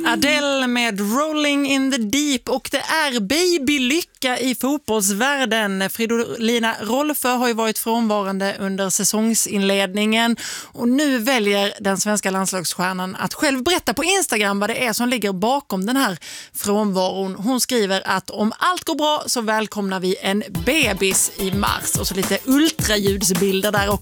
Adele med Rolling in the Deep, och det är babylycka i fotbollsvärlden. Fridolina Rolfö har ju varit frånvarande under säsongsinledningen och nu väljer den svenska landslagsstjärnan att själv berätta på Instagram vad det är som ligger bakom den här frånvaron. Hon skriver att om allt går bra så välkomnar vi en bebis i mars, och så lite ultraljudsbilder där också.